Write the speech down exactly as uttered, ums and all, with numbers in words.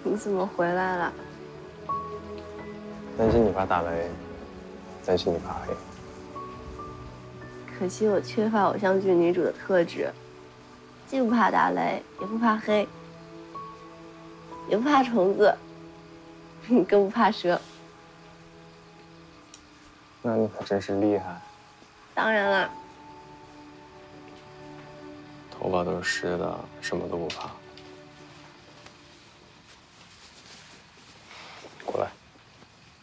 你怎么回来了？ 担心你怕打雷，担心你怕黑。 可惜我缺乏偶像剧女主的特质，既不怕打雷，也不怕黑，也不怕虫子，更不怕蛇。 那你可真是厉害。 当然了， 头发都是湿的，什么都不怕。